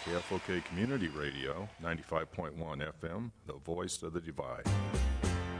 KFOK Community Radio, 95.1 FM, the voice of the divide.